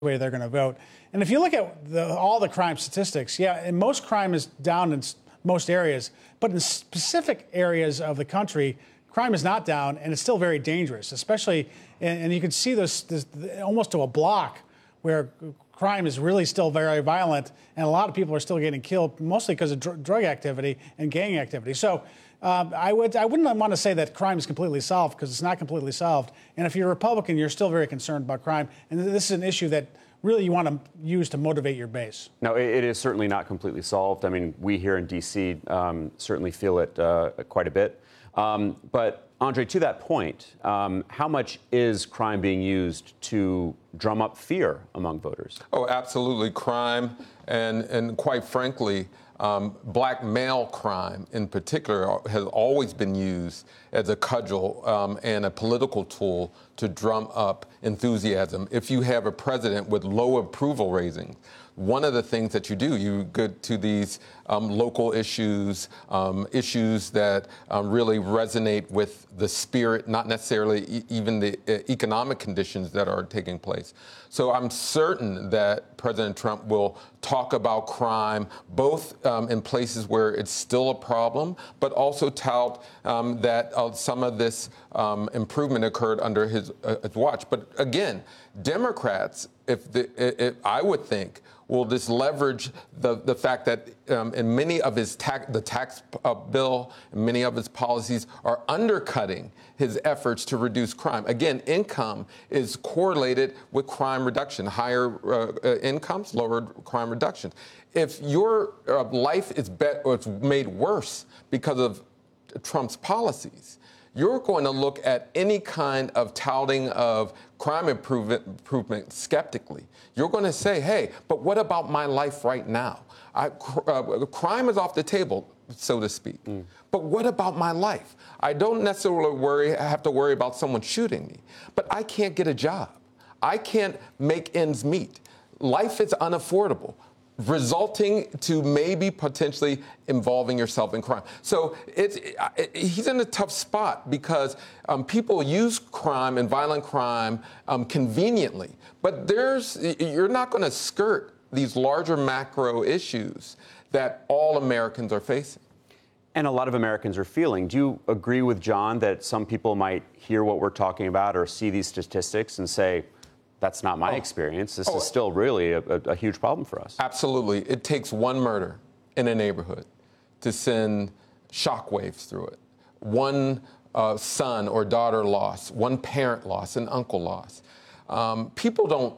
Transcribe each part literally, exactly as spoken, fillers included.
way they're going to vote. And if you look at the, all the crime statistics, yeah, and most crime is down in s- most areas, but in specific areas of the country, crime is not down, and it's still very dangerous, especially, and, and you can see this, this almost to a block where crime is really still very violent, and a lot of people are still getting killed, mostly because of dr- drug activity and gang activity. So um, I would I wouldn't want to say that crime is completely solved, because it's not completely solved. And if you're a Republican, you're still very concerned about crime, and this is an issue that really you want to use to motivate your base. No, it is certainly not completely solved. I mean, we here in D C um, certainly feel it uh, quite a bit. Um, but, Andre, to that point, um, how much is crime being used to drum up fear among voters? Oh, absolutely. Crime and, and quite frankly, um, black male crime in particular has always been used as a cudgel um, and a political tool to drum up enthusiasm. If you have a president with low approval ratings, one of the things that you do, you go to these um, local issues, um, issues that um, really resonate with the spirit, not necessarily e- even the uh, economic conditions that are taking place. So I'm certain that President Trump will talk about crime, both um, in places where it's still a problem, but also tout um, that uh, some of this um, improvement occurred under his, uh, his watch. But again, Democrats, if, the, if I would think, will just leverage the, the fact that um, in many of his tax, the tax uh, bill, and many of his policies are undercutting his efforts to reduce crime. Again, income is correlated with crime reduction. Higher uh, uh, incomes, lower crime reduction. If your uh, life is be- or it's made worse because of Trump's policies, you're going to look at any kind of touting of crime improvement, improvement skeptically. You're going to say, hey, but what about my life right now? I, uh, crime is off the table, so to speak. Mm. But what about my life? I don't necessarily worry, I have to worry about someone shooting me, but I can't get a job. I can't make ends meet. Life is unaffordable, resulting to maybe potentially involving yourself in crime. So it's, it, he's in a tough spot because um, people use crime and violent crime um, conveniently, but there's you're not going to skirt these larger macro issues that all Americans are facing. And a lot of Americans are feeling. Do you agree with John that some people might hear what we're talking about or see these statistics and say, that's not my oh. experience. This oh. is still really a, a, a huge problem for us. Absolutely. It takes one murder in a neighborhood to send shockwaves through it. One uh, son or daughter loss, one parent loss, an uncle loss. Um, people don't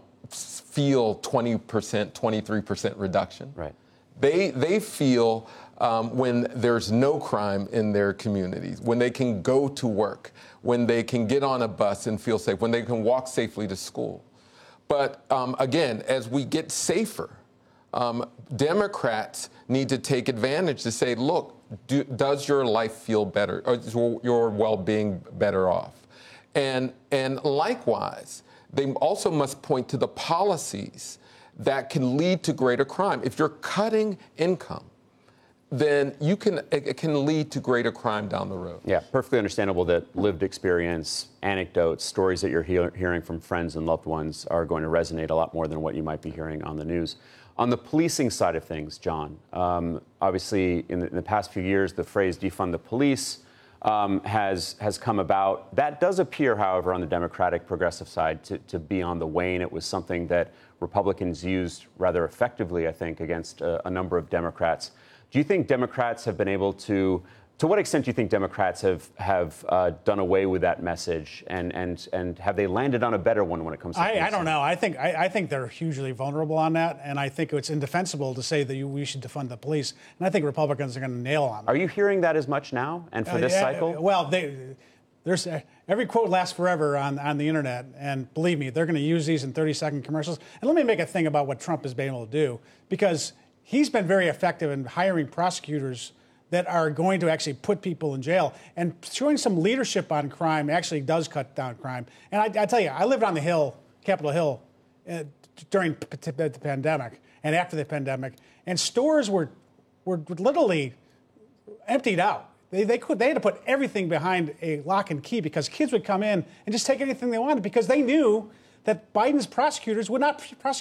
feel twenty percent, twenty-three percent reduction. Right. They, they feel um, when there's no crime in their communities, when they can go to work, when they can get on a bus and feel safe, when they can walk safely to school. But um, again, as we get safer, um, Democrats need to take advantage to say, look, do, does your life feel better? Or is your, your well-being better off? And, and likewise, they also must point to the policies that can lead to greater crime. If you're cutting income, then you can it can lead to greater crime down the road. Yeah, perfectly understandable that lived experience, anecdotes, stories that you're he- hearing from friends and loved ones are going to resonate a lot more than what you might be hearing on the news. On the policing side of things, John, um, obviously in the, in the past few years, the phrase defund the police um, has has come about. That does appear, however, on the Democratic progressive side to, to be on the wane. It was something that Republicans used rather effectively, I think, against a, a number of Democrats. Do you think Democrats have been able to, to what extent do you think Democrats have have uh, done away with that message, and and and have they landed on a better one when it comes to I, I don't know. I think I, I think they're hugely vulnerable on that, and I think it's indefensible to say that you, we should defund the police. And I think Republicans are going to nail on that. Are you hearing that as much now, and for uh, this yeah, cycle? Well, they, there's uh, every quote lasts forever on on the internet, and believe me, they're going to use these in thirty second commercials. And let me make a thing about what Trump has been able to do, because he's been very effective in hiring prosecutors that are going to actually put people in jail, and showing some leadership on crime actually does cut down crime. And I, I tell you, I lived on the Hill, Capitol Hill, uh, during p- p- the pandemic and after the pandemic, and stores were were literally emptied out. They they could they had to put everything behind a lock and key because kids would come in and just take anything they wanted because they knew that Biden's prosecutors would not prosecute